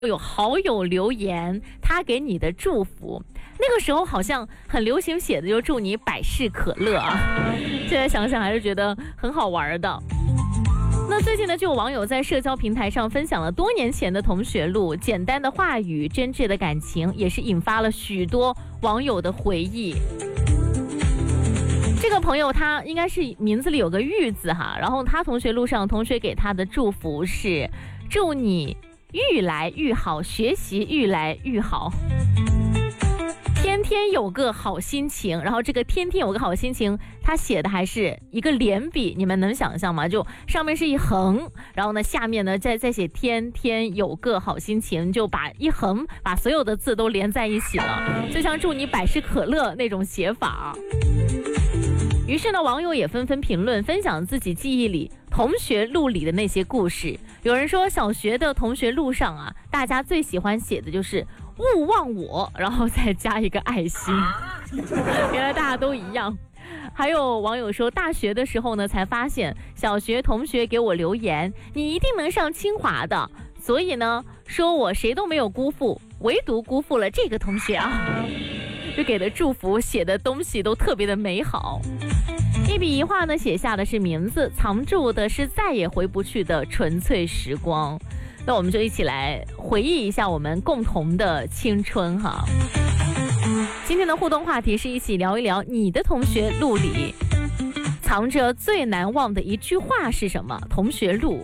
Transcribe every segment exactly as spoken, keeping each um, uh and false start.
有好友留言他给你的祝福，那个时候好像很流行写的就祝你百事可乐啊，现在想想还是觉得很好玩的。那最近呢，就有网友在社交平台上分享了多年前的同学录，简单的话语，真挚的感情，也是引发了许多网友的回忆。这个朋友他应该是名字里有个玉字哈，然后他同学录上同学给他的祝福是祝你愈来愈好，学习愈来愈好，天天有个好心情。然后这个天天有个好心情他写的还是一个连笔，你们能想象吗？就上面是一横，然后呢下面呢再再写天天有个好心情，就把一横把所有的字都连在一起了，就像祝你百事可乐那种写法。于是呢，网友也纷纷评论，分享自己记忆里同学录里的那些故事。有人说，小学的同学录上啊，大家最喜欢写的就是勿忘我，然后再加一个爱心。原来大家都一样。还有网友说，大学的时候呢，才发现小学同学给我留言，你一定能上清华的，所以呢，说我谁都没有辜负，唯独辜负了这个同学啊。就给的祝福写的东西都特别的美好，一笔一画呢写下的是名字，藏住的是再也回不去的纯粹时光。那我们就一起来回忆一下我们共同的青春哈。今天的互动话题是一起聊一聊你的同学录里藏着最难忘的一句话是什么？同学录。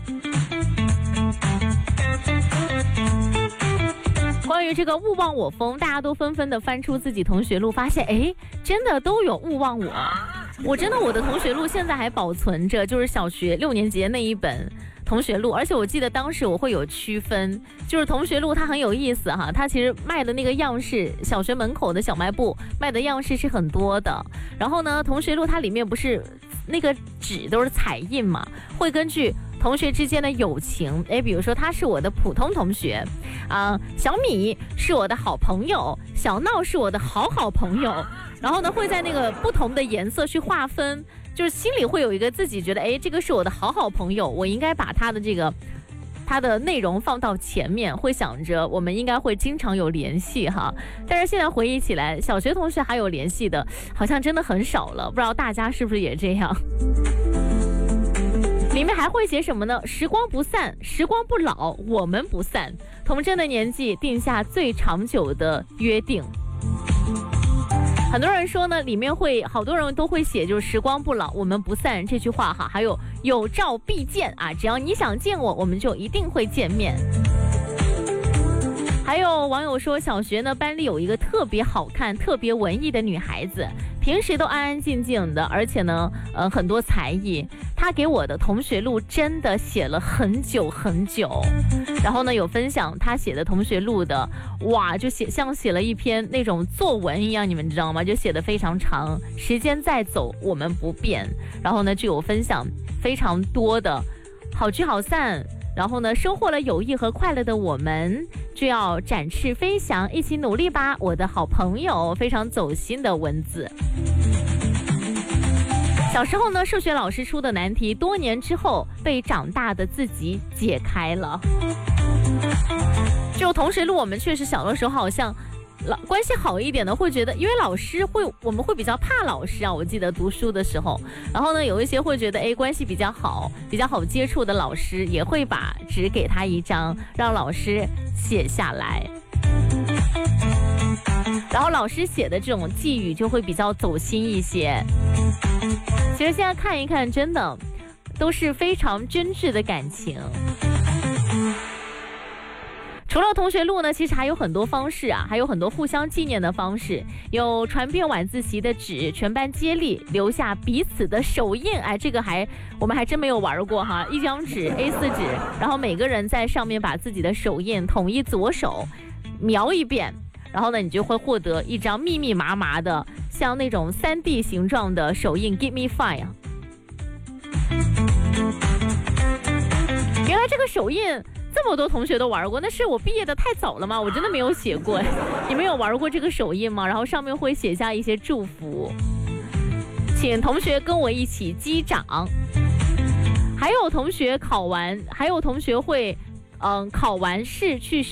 关于这个勿忘我风，大家都纷纷的翻出自己同学录，发现哎，真的都有勿忘我。我真的我的同学录现在还保存着，就是小学六年级的那一本同学录，而且我记得当时我会有区分，就是同学录它很有意思哈，它其实卖的那个样式，小学门口的小卖部卖的样式是很多的。然后呢，同学录它里面不是那个纸都是彩印嘛，会根据同学之间的友情，哎，比如说他是我的普通同学，啊、呃，小米是我的好朋友，小闹是我的好好朋友，然后呢会在那个不同的颜色去划分，就是心里会有一个自己觉得，哎，这个是我的好好朋友，我应该把他的这个它的内容放到前面，会想着我们应该会经常有联系哈。但是现在回忆起来，小学同学还有联系的，好像真的很少了，不知道大家是不是也这样？里面还会写什么呢？时光不散，时光不老，我们不散。童真的年纪，定下最长久的约定。很多人说呢，里面会好多人都会写，就是时光不老，我们不散这句话哈。还有有照必见啊，只要你想见我，我们就一定会见面。还有网友说，小学呢班里有一个特别好看、特别文艺的女孩子，平时都安安静静的，而且呢，呃，很多才艺。她给我的同学录真的写了很久很久，然后呢，有分享她写的同学录的，哇，就写像写了一篇那种作文一样，你们知道吗？就写得非常长。时间在走，我们不变。然后呢，就有分享非常多的好聚好散。然后呢，收获了友谊和快乐的我们，就要展翅飞翔，一起努力吧，我的好朋友。非常走心的文字。小时候呢，数学老师出的难题，多年之后被长大的自己解开了。就同学录，我们确实小的时候好像老关系好一点的会觉得，因为老师会我们会比较怕老师啊，我记得读书的时候，然后呢有一些会觉得哎关系比较好比较好接触的老师，也会把纸给他一张，让老师写下来，然后老师写的这种寄语就会比较走心一些。其实现在看一看，真的都是非常真挚的感情。除了同学录呢，其实还有很多方式啊，还有很多互相纪念的方式，有传遍晚自习的纸，全班接力留下彼此的手印。哎，这个还我们还真没有玩过哈，一张纸 A 四 纸，然后每个人在上面把自己的手印统一左手描一遍，然后呢你就会获得一张密密麻麻的像那种 三 D 形状的手印 Give me five。 原来这个手印这么多同学都玩过，那是我毕业的太早了吗？我真的没有写过。你们有玩过这个手印吗？然后上面会写下一些祝福，请同学跟我一起击掌。还有同学考完，还有同学会嗯、考完试去